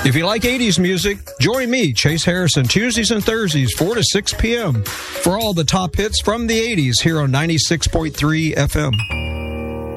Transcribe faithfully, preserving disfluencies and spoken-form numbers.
If you like eighties music, join me, Chase Harrison, Tuesdays and Thursdays, four to six p.m. for all the top hits from the eighties here on ninety-six point three F M.